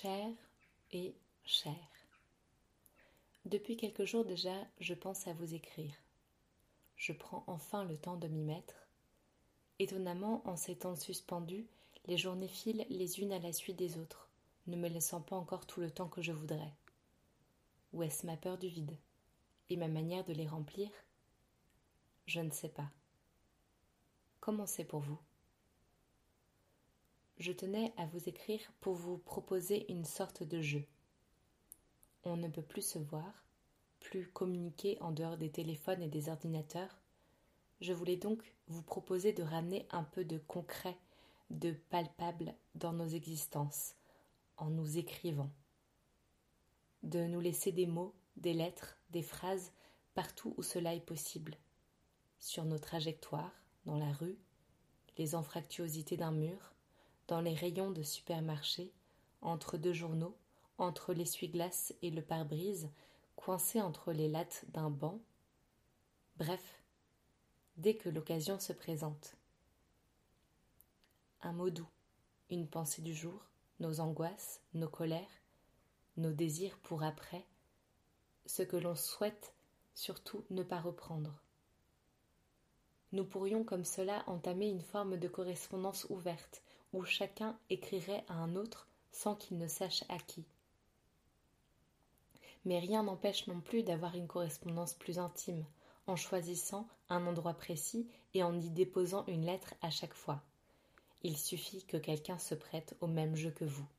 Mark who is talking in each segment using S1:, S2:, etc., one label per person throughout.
S1: Cher et cher. Depuis quelques jours déjà, je pense à vous écrire. Je prends enfin le temps de m'y mettre. Étonnamment, en ces temps suspendus, les journées filent les unes à la suite des autres, ne me laissant pas encore tout le temps que je voudrais. Ou est-ce ma peur du vide et ma manière de les remplir? Je ne sais pas. Comment c'est pour vous? Je tenais à vous écrire pour vous proposer une sorte de jeu. On ne peut plus se voir, plus communiquer en dehors des téléphones et des ordinateurs. Je voulais donc vous proposer de ramener un peu de concret, de palpable dans nos existences, en nous écrivant. De nous laisser des mots, des lettres, des phrases, partout où cela est possible. Sur nos trajectoires, dans la rue, les anfractuosités d'un mur, dans les rayons de supermarché, entre deux journaux, entre l'essuie-glace et le pare-brise, coincés entre les lattes d'un banc. Bref, dès que l'occasion se présente. Un mot doux, une pensée du jour, nos angoisses, nos colères, nos désirs pour après, ce que l'on souhaite surtout ne pas reprendre. Nous pourrions comme cela entamer une forme de correspondance ouverte, où chacun écrirait à un autre sans qu'il ne sache à qui. Mais rien n'empêche non plus d'avoir une correspondance plus intime, en choisissant un endroit précis et en y déposant une lettre à chaque fois. Il suffit que quelqu'un se prête au même jeu que vous.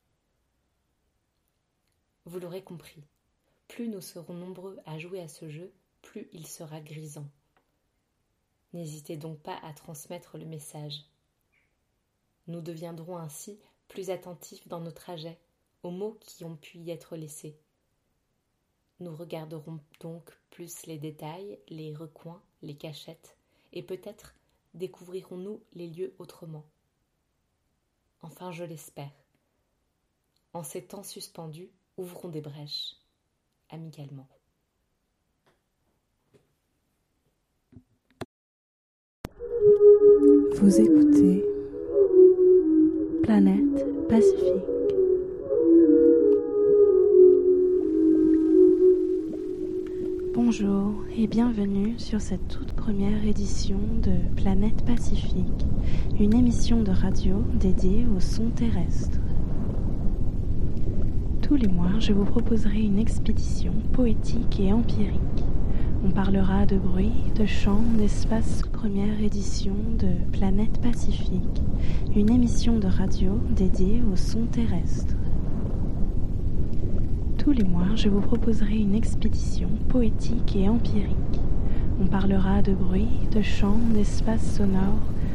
S1: Vous l'aurez compris, plus nous serons nombreux à jouer à ce jeu, plus il sera grisant. N'hésitez donc pas à transmettre le message. Nous deviendrons ainsi plus attentifs dans nos trajets, aux mots qui ont pu y être laissés. Nous regarderons donc plus les détails, les recoins, les cachettes, et peut-être découvrirons-nous les lieux autrement. Enfin, je l'espère. En ces temps suspendus, ouvrons des brèches, amicalement.
S2: Vous écoutez Planète Pacifique. Bonjour et bienvenue sur cette toute première édition de Planète Pacifique, une émission de radio dédiée au son terrestre. Tous les mois, je vous proposerai une expédition poétique et empirique. On parlera de bruit, de chant, d'espace. Première édition de Planète Pacifique, une émission de radio dédiée au son terrestre. Tous les mois, je vous proposerai une expédition poétique et empirique. On parlera de bruit, de chant, d'espace sonore,